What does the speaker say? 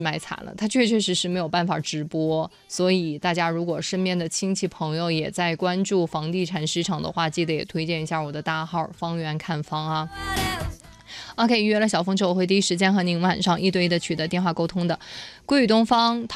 卖惨了，他确确实实没有办法直播，所以大家如果身边的亲戚朋友也在关注房地产市场的话，记得也推荐一下我的大号方圆看房啊。OK， 约了小峰之后，我会第一时间和您晚上一对一的取得电话沟通的。桂宇东方